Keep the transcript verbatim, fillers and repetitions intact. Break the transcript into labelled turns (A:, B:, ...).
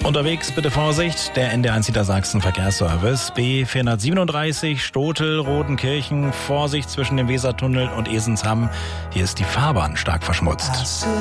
A: Unterwegs bitte Vorsicht, der N D eins Niedersachsen Verkehrsservice. B vierhundertsiebenunddreißig Stotel, Rodenkirchen, Vorsicht zwischen dem Wesertunnel und Esensham. Hier ist die Fahrbahn stark verschmutzt.